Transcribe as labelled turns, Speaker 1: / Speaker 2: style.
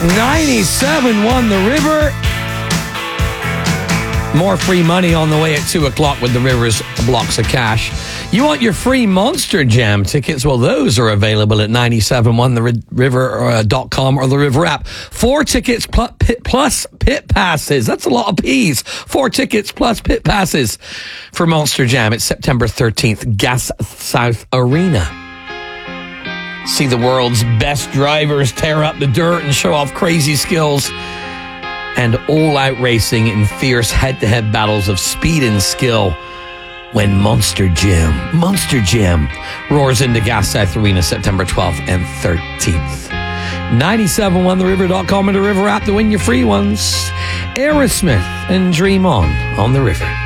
Speaker 1: 97 won the River. More free money on the way at 2 o'clock with the River's blocks of cash. You want your free Monster Jam tickets? Well, those are available at 971theriver.com or the River app. 4 tickets plus pit passes. That's a lot of P's. 4 tickets plus pit passes for Monster Jam. It's September 13th, Gas South Arena. See the world's best drivers tear up the dirt and show off crazy skills. And all-out racing in fierce head-to-head battles of speed and skill when Monster Jam roars into Gas South Arena September 12th and 13th. 971theriver.com and the River app to win your free ones. Aerosmith and Dream On the River.